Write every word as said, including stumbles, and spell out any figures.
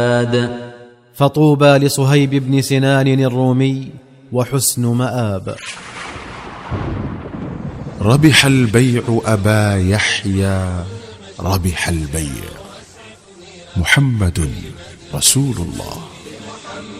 فطوبى لصهيب بن سنان الرومي وحسن مآب. ربح البيع أبا يحيى، ربح البيع. محمد رسول الله.